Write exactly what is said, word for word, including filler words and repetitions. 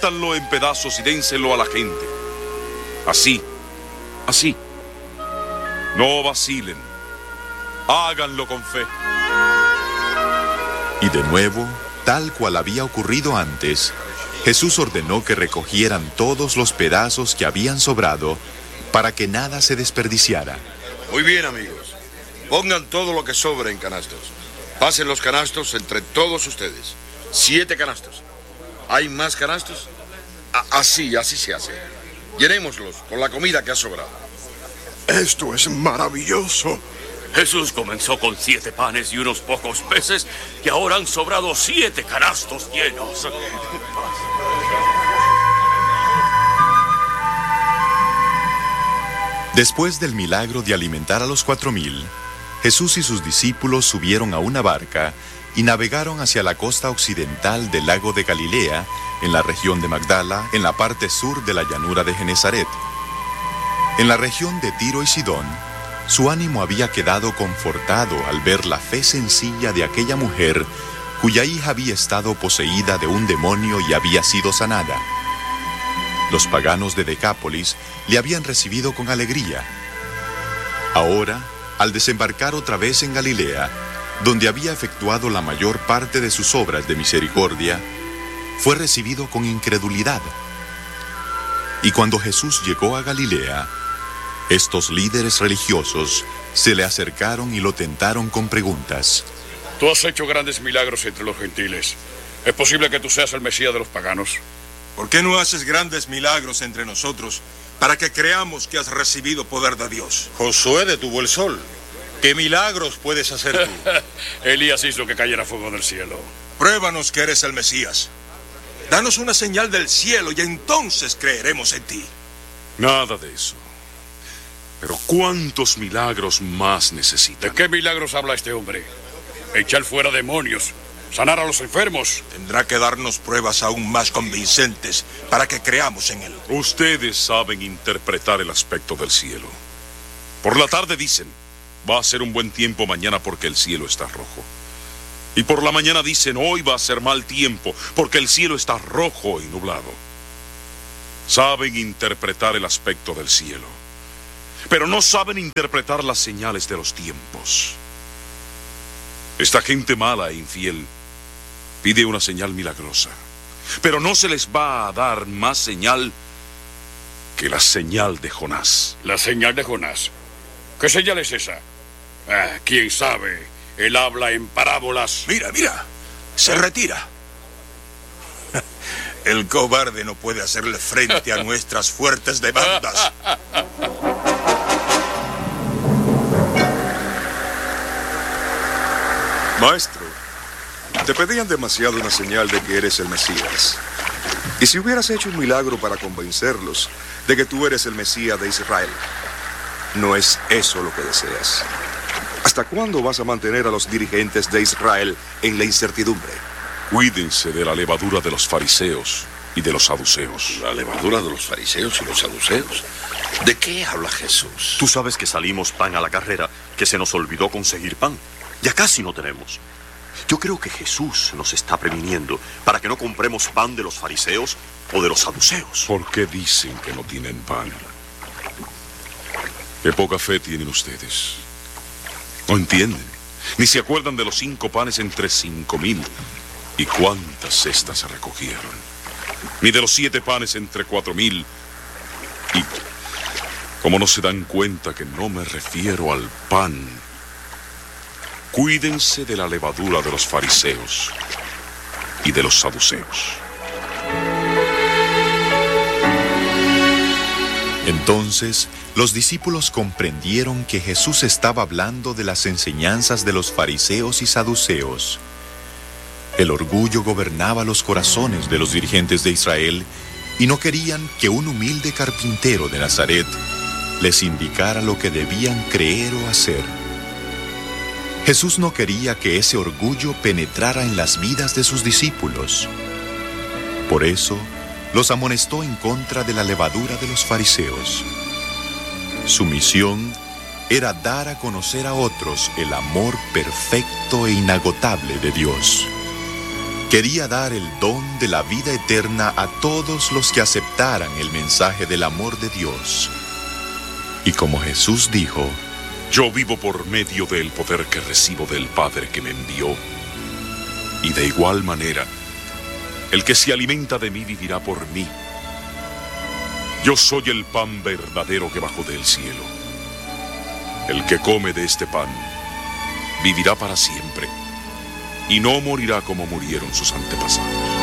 pártanlo en pedazos y dénselo a la gente. Así, así. No vacilen. Háganlo con fe. Y de nuevo, tal cual había ocurrido antes, Jesús ordenó que recogieran todos los pedazos que habían sobrado para que nada se desperdiciara. Muy bien, amigos. Pongan todo lo que sobre en canastos. Pasen los canastos entre todos ustedes. Siete canastos. ¿Hay más canastos? A- así, así se hace. Llenémoslos con la comida que ha sobrado. Esto es maravilloso. Jesús comenzó con siete panes y unos pocos peces, y ahora han sobrado siete canastos llenos. Después del milagro de alimentar a los cuatro mil, Jesús y sus discípulos subieron a una barca y navegaron hacia la costa occidental del lago de Galilea, en la región de Magdala, en la parte sur de la llanura de Genesaret. En la región de Tiro y Sidón, su ánimo había quedado confortado al ver la fe sencilla de aquella mujer cuya hija había estado poseída de un demonio y había sido sanada. Los paganos de Decápolis le habían recibido con alegría. Ahora, al desembarcar otra vez en Galilea, donde había efectuado la mayor parte de sus obras de misericordia, fue recibido con incredulidad. Y cuando Jesús llegó a Galilea, estos líderes religiosos se le acercaron y lo tentaron con preguntas. Tú has hecho grandes milagros entre los gentiles. ¿Es posible que tú seas el Mesías de los paganos? ¿Por qué no haces grandes milagros entre nosotros para que creamos que has recibido poder de Dios? Josué detuvo el sol. ¿Qué milagros puedes hacer tú? Elías hizo que cayera fuego del cielo. Pruébanos que eres el Mesías. Danos una señal del cielo y entonces creeremos en ti. Nada de eso. Pero ¿cuántos milagros más necesitan? ¿De qué milagros habla este hombre? Echar fuera demonios, sanar a los enfermos. Tendrá que darnos pruebas aún más convincentes para que creamos en él. Ustedes saben interpretar el aspecto del cielo. Por la tarde dicen, va a ser un buen tiempo mañana porque el cielo está rojo. Y por la mañana dicen, hoy va a ser mal tiempo porque el cielo está rojo y nublado. Saben interpretar el aspecto del cielo, pero no saben interpretar las señales de los tiempos. Esta gente mala e infiel pide una señal milagrosa, pero no se les va a dar más señal que la señal de Jonás. La señal de Jonás. ¿Qué señal es esa? Ah, quién sabe. Él habla en parábolas. Mira, mira. Se retira. El cobarde no puede hacerle frente a nuestras fuertes demandas. Maestro, te pedían demasiado una señal de que eres el Mesías. Y si hubieras hecho un milagro para convencerlos de que tú eres el Mesías de Israel, no es eso lo que deseas. ¿Hasta cuándo vas a mantener a los dirigentes de Israel en la incertidumbre? Cuídense de la levadura de los fariseos y de los saduceos. ¿La levadura de los fariseos y los saduceos? ¿De qué habla Jesús? Tú sabes que salimos pan a la carrera, que se nos olvidó conseguir pan. Ya casi no tenemos. Yo creo que Jesús nos está previniendo para que no compremos pan de los fariseos o de los saduceos. ¿Por qué dicen que no tienen pan? Qué poca fe tienen ustedes. No entienden, ni se acuerdan de los cinco panes entre cinco mil y cuántas cestas se recogieron, ni de los siete panes entre cuatro mil. Y como no se dan cuenta que no me refiero al pan, cuídense de la levadura de los fariseos y de los saduceos. Entonces, los discípulos comprendieron que Jesús estaba hablando de las enseñanzas de los fariseos y saduceos. El orgullo gobernaba los corazones de los dirigentes de Israel y no querían que un humilde carpintero de Nazaret les indicara lo que debían creer o hacer. Jesús no quería que ese orgullo penetrara en las vidas de sus discípulos. Por eso, los amonestó en contra de la levadura de los fariseos. Su misión era dar a conocer a otros el amor perfecto e inagotable de Dios. quería dar el don de la vida eterna a todos los que aceptaran el mensaje del amor de Dios. Y como Jesús dijo, yo vivo por medio del poder que recibo del Padre que me envió. Y de igual manera, el que se alimenta de mí vivirá por mí. Yo soy el pan verdadero que bajó del cielo. El que come de este pan vivirá para siempre y no morirá como murieron sus antepasados.